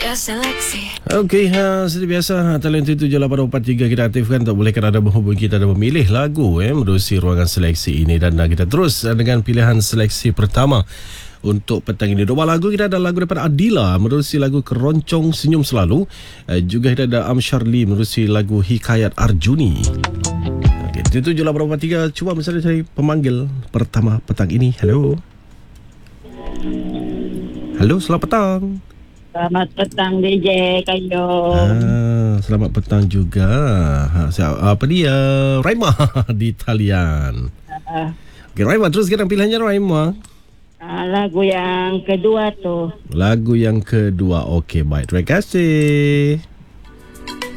Okey, seperti biasa, talian 7843 kita aktifkan untuk bolehkan anda menghubungi kita dan memilih lagu menerusi ruangan seleksi ini. Dan kita terus dengan pilihan seleksi pertama untuk petang ini. Dua lagu kita ada lagu daripada Adila menerusi lagu Keroncong Senyum Selalu. Juga kita ada Amsyarli menerusi lagu Hikayat Arjuni. Okey, 7843 cuba misalnya saya pemanggil pertama petang ini. Hello. Halo, selamat petang. Selamat petang DJ Kayo. Selamat petang juga. Apa dia? Raima di talian. Okay, Raima, terus kita pilihannya Raima. Lagu yang kedua tu. Lagu yang kedua. Okey, baik. Terima kasih.